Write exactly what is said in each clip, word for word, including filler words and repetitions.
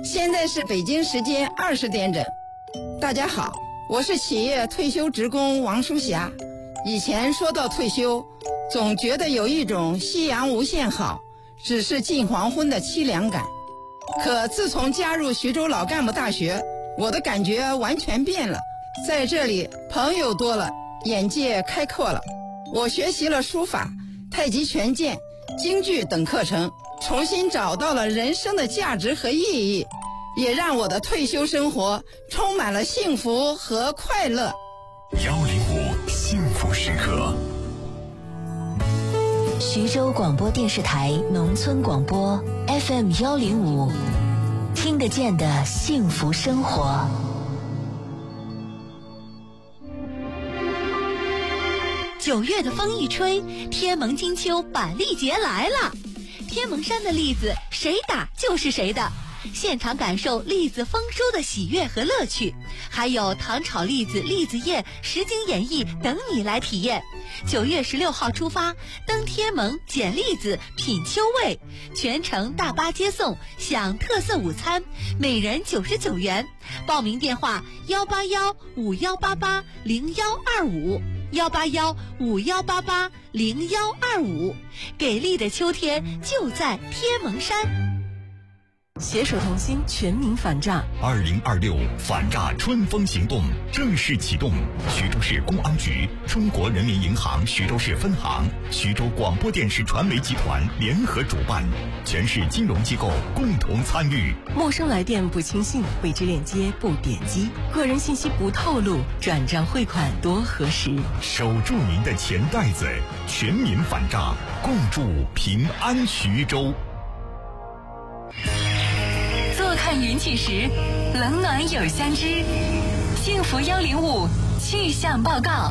现在是北京时间二十点整。大家好，我是企业退休职工王淑霞。以前说到退休，总觉得有一种夕阳无限好，只是近黄昏的凄凉感。可自从加入徐州老干部大学，我的感觉完全变了。在这里，朋友多了，眼界开阔了。我学习了书法、太极拳剑、京剧等课程，重新找到了人生的价值和意义，也让我的退休生活充满了幸福和快乐。 幺零五幸福时刻， 徐州广播电视台农村广播 F M 幺零五，听得见的幸福生活。 九月的风一吹，天蒙金秋板栗节来了。天蒙山的栗子谁打就是谁的，现场感受栗子丰收的喜悦和乐趣，还有糖炒栗子、栗子宴、实景演绎等你来体验。九月十六号出发，登天蒙捡栗子品秋味，全程大巴接送，享特色午餐，每人九十九元。报名电话幺八幺五幺八八零幺二五。幺八幺五幺八八零幺二五，给力的秋天就在天蒙山。 携手同心，全民反诈。 二零二六反诈春风行动正式启动。徐州市公安局、中国人民银行徐州市分行、徐州广播电视传媒集团联合主办，全市金融机构共同参与。 陌生来电不轻信，未知链接不点击，个人信息不透露，转账汇款多核实。 守住您的钱袋子，全民反诈，共筑平安徐州。 坐看云起时，冷暖有相知。幸福幺零五气象报告。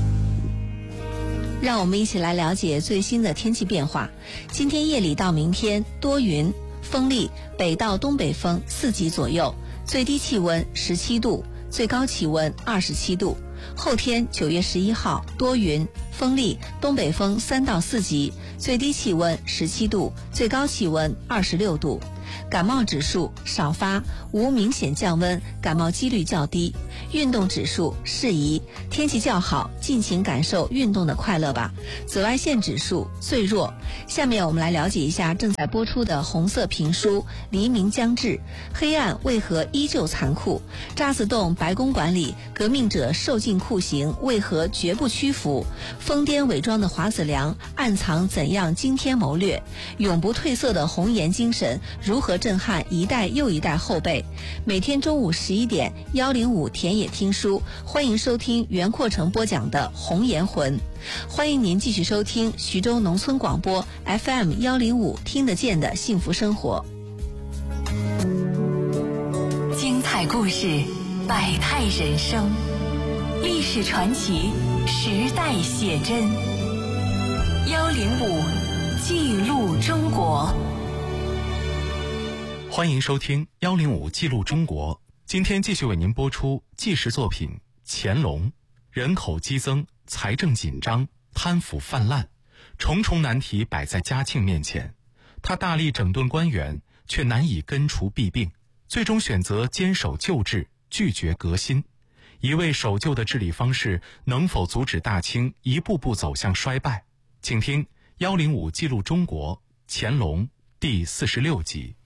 让我们一起来了解最新的天气变化。今天夜里到明天多云，风力北到东北风四级左右，最低气温十七度，最高气温二十七度。后天九月十一号多云，风力东北风三到四级，最低气温十七度，最高气温二十六度。感冒指数少发，无明显降温，感冒几率较低。运动指数适宜，天气较好，尽情感受运动的快乐吧。紫外线指数最弱。下面我们来了解一下正在播出的红色评书《黎明将至》，黑暗为何依旧残酷？渣滓洞白公馆里革命者受尽酷刑，为何绝不屈服？疯癫伪装的华子良暗藏怎样惊天谋略？永不褪色的红颜精神如何震撼一代又一代后辈？每天中午十一点，幺零五田野听书，欢迎收听袁阔成播讲的《红颜魂》。欢迎您继续收听徐州农村广播 F M 幺零五，听得见的幸福生活。 精彩故事，百态人生，历史传奇，时代写真。幺零五记录中国。 欢迎收听幺零五记录中国。今天继续为您播出纪实作品《乾隆》。人口激增，财政紧张，贪腐泛滥，重重难题摆在嘉庆面前。他大力整顿官员，却难以根除弊病，最终选择坚守旧制，拒绝革新。一味守旧的治理方式能否阻止大清一步步走向衰败？请听幺零五记录中国乾隆第四十六集。